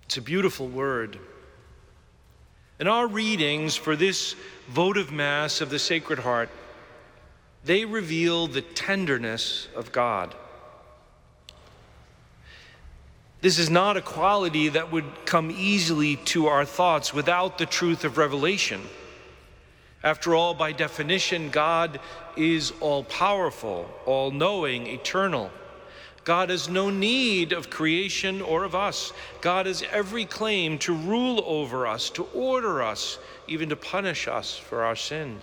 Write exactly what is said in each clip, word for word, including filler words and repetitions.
It's a beautiful word. And our readings for this votive Mass of the Sacred Heart, they reveal the tenderness of God. This is not a quality that would come easily to our thoughts without the truth of revelation. After all, by definition, God is all-powerful, all-knowing, eternal. God has no need of creation or of us. God has every claim to rule over us, to order us, even to punish us for our sins.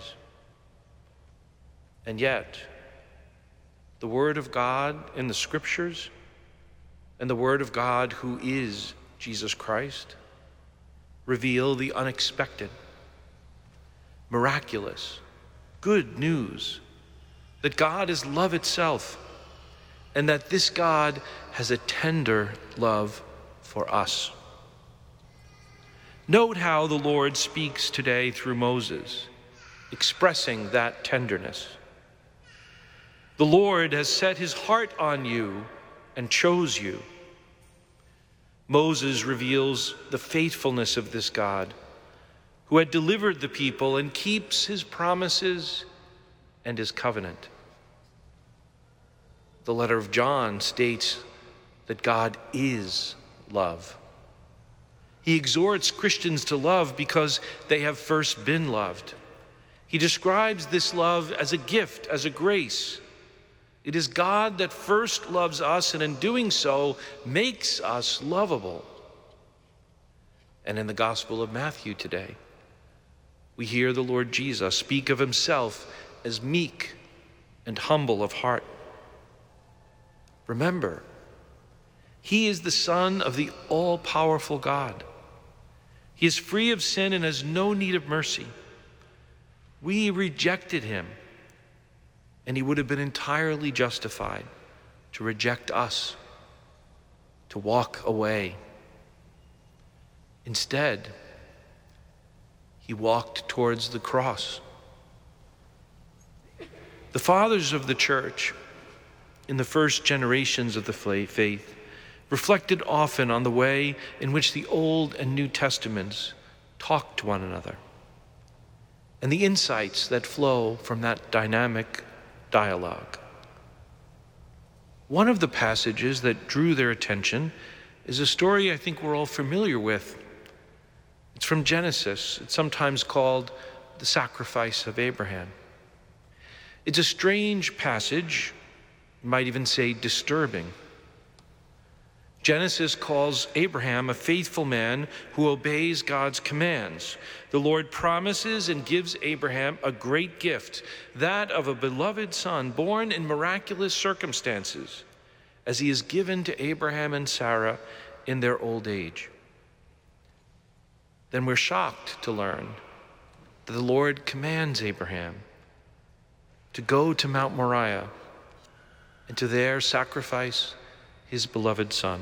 And yet, the Word of God in the Scriptures and the Word of God, who is Jesus Christ, reveal the unexpected, miraculous, good news that God is love itself, and that this God has a tender love for us. Note how the Lord speaks today through Moses, expressing that tenderness. The Lord has set his heart on you and chose you. Moses reveals the faithfulness of this God, who had delivered the people and keeps his promises and his covenant. The letter of John states that God is love. He exhorts Christians to love because they have first been loved. He describes this love as a gift, as a grace. It is God that first loves us, and in doing so, makes us lovable. And in the Gospel of Matthew today, we hear the Lord Jesus speak of himself as meek and humble of heart. Remember, he is the Son of the all-powerful God. He is free of sin and has no need of mercy. We rejected him, and he would have been entirely justified to reject us, to walk away. Instead, he walked towards the cross. The fathers of the church in the first generations of the faith reflected often on the way in which the Old and New Testaments talk to one another and the insights that flow from that dynamic dialogue. One of the passages that drew their attention is a story I think we're all familiar with. It's from Genesis. It's sometimes called the sacrifice of Abraham. It's a strange passage, you might even say disturbing. Genesis calls Abraham a faithful man who obeys God's commands. The Lord promises and gives Abraham a great gift, that of a beloved son born in miraculous circumstances, as he is given to Abraham and Sarah in their old age. Then we're shocked to learn that the Lord commands Abraham to go to Mount Moriah and to there sacrifice his beloved son.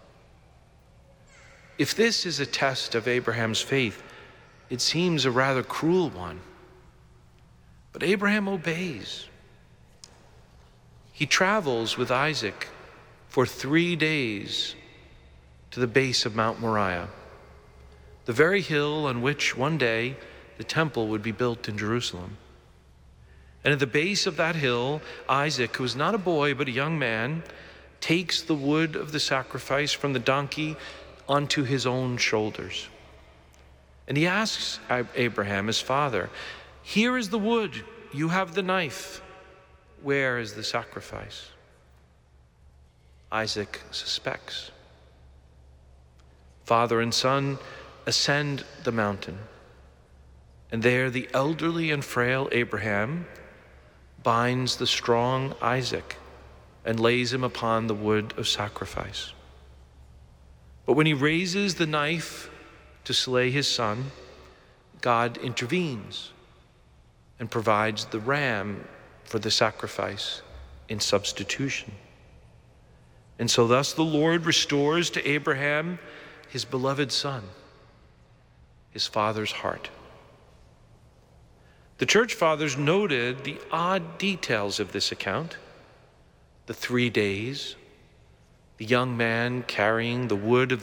If this is a test of Abraham's faith, it seems a rather cruel one. But Abraham obeys. He travels with Isaac for three days to the base of Mount Moriah, the very hill on which one day the temple would be built in Jerusalem. And at the base of that hill, Isaac, who is not a boy but a young man, takes the wood of the sacrifice from the donkey onto his own shoulders. And he asks Abraham, his father, "Here is the wood, you have the knife. Where is the sacrifice?" Isaac suspects. Father and son ascend the mountain, and there the elderly and frail Abraham binds the strong Isaac and lays him upon the wood of sacrifice. But when he raises the knife to slay his son, God intervenes and provides the ram for the sacrifice in substitution. And so thus the Lord restores to Abraham his beloved son, his father's heart. The church fathers noted the odd details of this account: the three days, the young man carrying the wood of